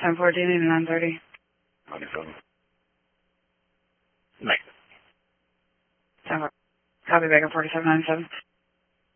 1014 and 930. 97. Nice. 10 Copy, Bacon 4797.